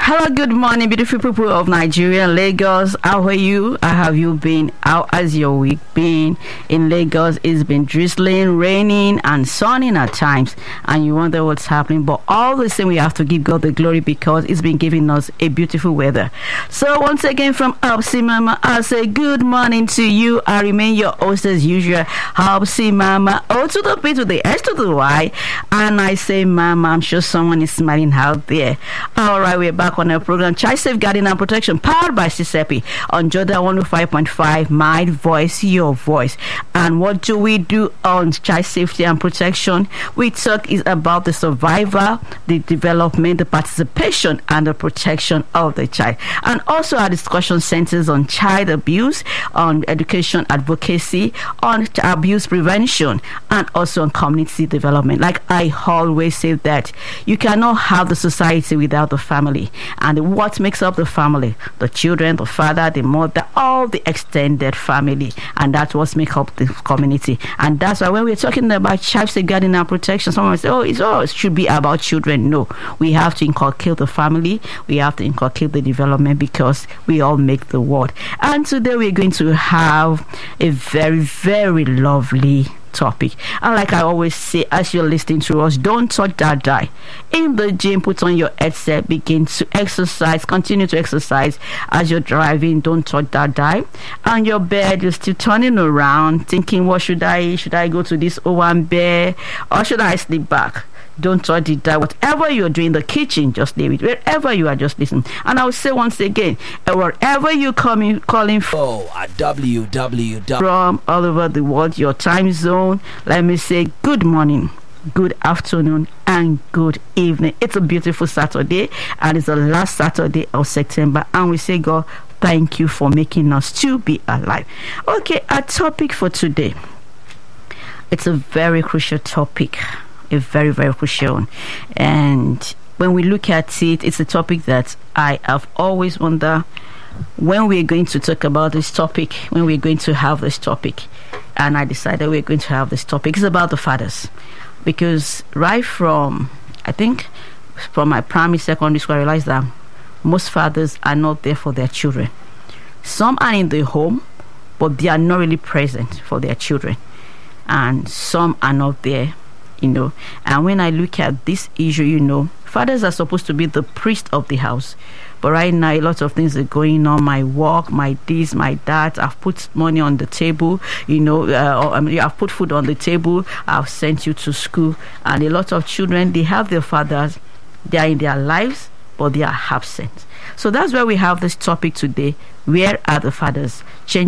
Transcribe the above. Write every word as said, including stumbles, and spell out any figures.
Hello, good morning, beautiful people of Nigeria, Lagos. How are you? How have you been? How has your week been? In Lagos, it's been drizzling, raining, and sunny at times, and you wonder what's happening. But all the same, we have to give God the glory because it's been giving us a beautiful weather. So once again, from Upsi Mama, I say good morning to you. I remain your host as usual, Upsi Mama. O to the P to the S to the Y, and I say, Mama, I'm sure someone is smiling out there. All right, we're back on our program, Child Safeguarding and Protection, powered by CISEPI on Jordan one oh five point five, my voice, your voice. And what do we do on child safety and protection? We talk is about the survival, the development, the participation, and the protection of the child. And also our discussion centers on child abuse, on education advocacy, on abuse prevention, and also on community development. Like I always say that you cannot have the society without the family. And what makes up the family? The children, the father, the mother, all the extended family. And that's what makes up the community. And that's why when we're talking about child safeguarding and protection, someone say, oh, it's all it should be about children. No, we have to inculcate the family. We have to inculcate the development because we all make the world. And today we're going to have a very, very lovely topic. And like I always say, as you're listening to us, don't touch that die. In the gym, put on your headset, begin to exercise, continue to exercise as you're driving. Don't touch that die. On your bed, you're still turning around, thinking, what should I should I go to this O one bed or should I sleep back? Don't touch it down. Whatever you're doing in the kitchen, just leave it. Wherever you are, just listen. And I will say once again, wherever you coming calling from, oh, at w w w from all over the world, your time zone, let me say good morning, good afternoon, and good evening. It's a beautiful Saturday, and it's the last Saturday of September, and we say, God, thank you for making us to be alive. Okay, our topic for today, it's a very crucial topic. A very, very crucial one. And when we look at it, it's a topic that I have always wondered when we're going to talk about this topic, when we're going to have this topic. And I decided we're going to have this topic. It's about the fathers. Because right from, I think, from my primary, secondary school, I realized that most fathers are not there for their children. Some are in the home, but they are not really present for their children. And some are not there. You know, and when I look at this issue, you know, fathers are supposed to be the priest of the house. But right now, a lot of things are going on. My work, my this, my that. I've put money on the table. You know, uh, I mean, I've put food on the table. I've sent you to school. And a lot of children, they have their fathers. They are in their lives, but they are absent. So that's why we have this topic today. Where are the fathers? Change